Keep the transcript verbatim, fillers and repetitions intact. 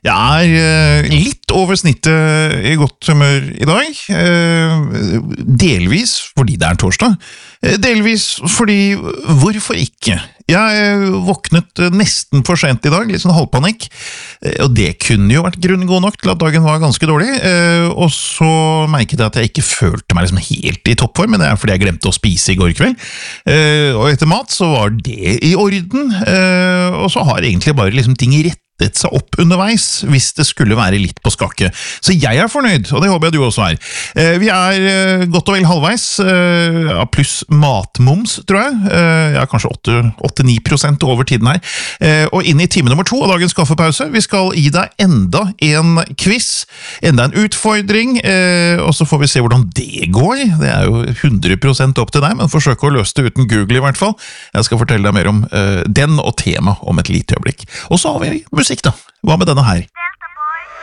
Jeg er eh, litt over snittet i godt humør i dag, eh, delvis fordi det er torsdag, eh, delvis fordi hvorfor ikke? Jeg eh, våknet nesten for sent i dag, litt sånn halvpanikk, eh, og det kunne jo vært grunn god nok til at dagen var ganske dårlig, eh, og så merket jeg at jeg ikke følte meg liksom helt i toppform, men det er fordi jeg glemte å spise i går kveld, eh, og etter mat så var det i orden, eh, og så har egentlig bare liksom ting i rett seg opp underveis, hvis det skulle være litt på skakke. Så jeg er fornøyd, og det håper jeg du også er. Eh, vi er eh, godt og vel halvveis, eh, pluss matmoms, tror jeg. Eh, ja, kanskje åtte til ni prosent over tiden her. Eh, og inn i time nummer to av dagens kaffepause. Vi skal gi deg enda en quiz, enda en utfordring, eh, og så får vi se hvordan det går. Det er jo hundre prosent opp til deg, men forsøk å løse det uten Google i hvert fall. Jeg skal fortelle deg mer om eh, den og tema om et lite øyeblikk. Og så har vi musikk da. Hva med denne her?